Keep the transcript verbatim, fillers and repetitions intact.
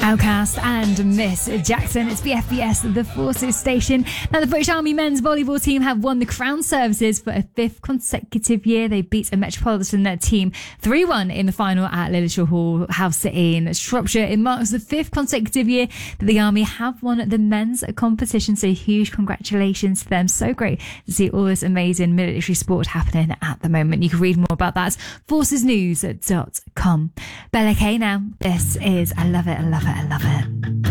Outcast and Miss Jackson. It's B F B S, the Forces station. Now, the British Army men's volleyball team have won the Crown Services for a fifth consecutive year. They beat a Metropolitan team three one in the final at Lillishall Hall House in Shropshire. It marks the fifth consecutive year that the Army have won the men's competition, so huge congratulations to them. So great to see all this amazing military sport happening at the moment. You can read more about that at forces news dot com. Bella K now. This is I Love It, I Love It, I Love It.